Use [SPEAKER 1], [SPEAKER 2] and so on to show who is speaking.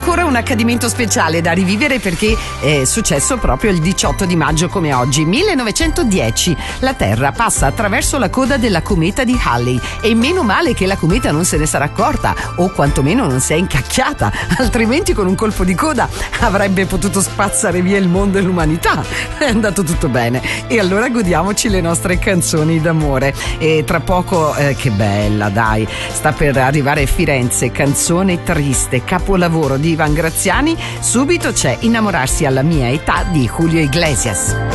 [SPEAKER 1] Ancora un accadimento speciale da rivivere perché è successo proprio il 18 di maggio come oggi. 1910 la Terra passa attraverso la coda della cometa di Halley e meno male che la cometa non se ne sarà accorta o quantomeno non si è incacchiata, altrimenti con un colpo di coda avrebbe potuto spazzare via il mondo e l'umanità. È andato tutto bene e allora godiamoci le nostre canzoni d'amore e tra poco che bella, dai, sta per arrivare Firenze, canzone triste, capolavoro di Ivan Graziani. Subito c'è Innamorarsi alla mia età di Julio Iglesias.